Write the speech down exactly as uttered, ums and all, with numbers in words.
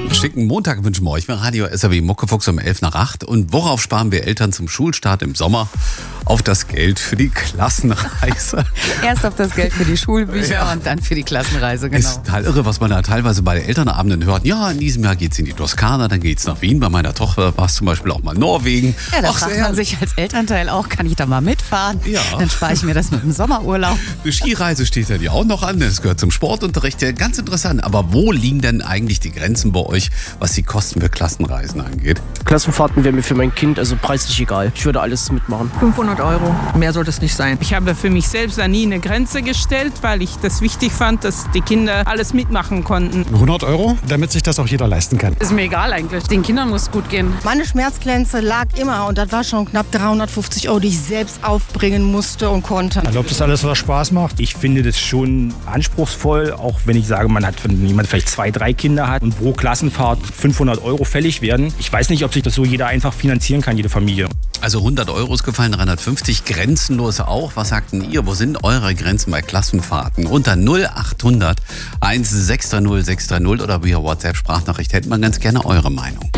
Schicken Montag wünschen wir euch bei Radio S R W Muckefuchs um elf nach acht. Und worauf sparen wir Eltern zum Schulstart im Sommer? Auf das Geld für die Klassenreise. Erst auf das Geld für die Schulbücher Ja. und dann für die Klassenreise, genau. Ist total irre, was man da teilweise bei den Elternabenden hört. Ja, in diesem Jahr geht's in die Toskana, dann geht's nach Wien. Bei meiner Tochter war es zum Beispiel auch mal Norwegen. Ja, da Ach, fragt sehr man sich als Elternteil auch, kann ich da mal mitfahren? Ja. Dann spare ich mir das mit dem Sommerurlaub. Eine Skireise steht ja die auch noch an. Das gehört zum Sportunterricht. Ja, ganz interessant. Aber wo liegen denn eigentlich die Grenzen bei euch, was die Kosten für Klassenreisen angeht? Klassenfahrten wäre mir für mein Kind also preislich egal. Ich würde alles mitmachen. fünfhundert Euro. Mehr sollte es nicht sein. Ich habe für mich selbst da nie eine Grenze gestellt, weil ich das wichtig fand, dass die Kinder alles mitmachen konnten. hundert Euro, damit sich das auch jeder leisten kann. Ist mir egal eigentlich. Den Kindern muss es gut gehen. Meine Schmerzgrenze lag immer, und das war schon knapp dreihundertfünfzig Euro, die ich selbst aufbringen musste und konnte. Erlaubt das alles, was Spaß macht? Ich finde das schon anspruchsvoll, auch wenn ich sage, man hat, wenn jemand vielleicht zwei, drei Kinder hat und pro Klassenfahrt fünfhundert Euro fällig werden. Ich weiß nicht, ob sich das so jeder einfach finanzieren kann, jede Familie. Also hundert Euro ist gefallen, dreihundertfünfzig, grenzenlos auch. Was sagten ihr? Wo sind eure Grenzen bei Klassenfahrten? Unter null achthundert eins sechs drei null sechs drei null oder via WhatsApp-Sprachnachricht hätten wir ganz gerne eure Meinung.